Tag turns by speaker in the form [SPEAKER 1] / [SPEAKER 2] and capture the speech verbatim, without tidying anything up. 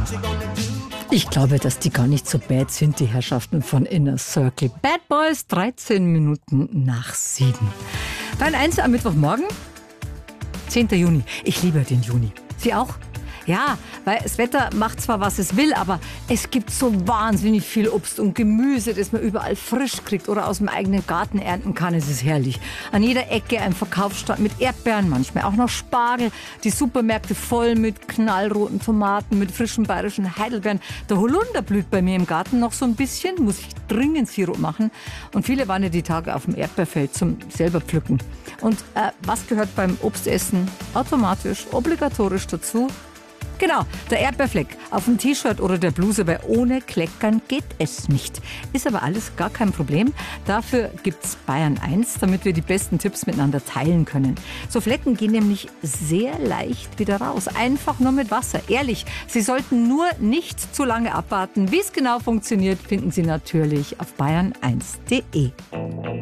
[SPEAKER 1] Ich glaube, dass die gar nicht so bad sind, die Herrschaften von Inner Circle. Bad Boys, dreizehn Minuten nach sieben. Dann eins am Mittwochmorgen, zehnter Juni. Ich liebe den Juni. Sie auch? Ja, weil das Wetter macht zwar, was es will, aber es gibt so wahnsinnig viel Obst und Gemüse, das man überall frisch kriegt oder aus dem eigenen Garten ernten kann. Es ist herrlich. An jeder Ecke ein Verkaufsstand mit Erdbeeren, manchmal auch noch Spargel. Die Supermärkte voll mit knallroten Tomaten, mit frischen bayerischen Heidelbeeren. Der Holunder blüht bei mir im Garten noch so ein bisschen, muss ich dringend Sirup machen. Und viele waren ja die Tage auf dem Erdbeerfeld zum selber pflücken. Und äh, was gehört beim Obstessen automatisch, obligatorisch dazu? Genau, der Erdbeerfleck auf dem T-Shirt oder der Bluse, weil ohne Kleckern geht es nicht. Ist aber alles gar kein Problem. Dafür gibt's Bayern eins, damit wir die besten Tipps miteinander teilen können. So Flecken gehen nämlich sehr leicht wieder raus. Einfach nur mit Wasser. Ehrlich, Sie sollten nur nicht zu lange abwarten. Wie es genau funktioniert, finden Sie natürlich auf bayern eins punkt de.